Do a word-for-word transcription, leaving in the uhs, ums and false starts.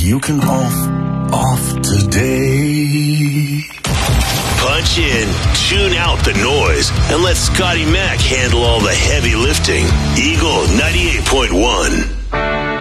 you can off, off today. Punch in, tune out the noise, and let Scotty Mac handle all the heavy lifting. Eagle ninety-eight point one.